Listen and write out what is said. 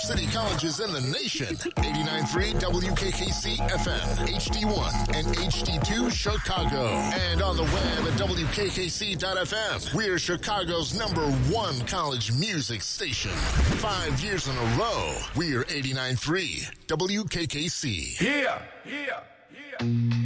City colleges in the nation. 89.3 WKKC FM, HD1 and HD2 Chicago. And on the web at WKKC.FM. We're Chicago's #1 college music station. 5 years in a row, we're 89.3 WKKC. Yeah.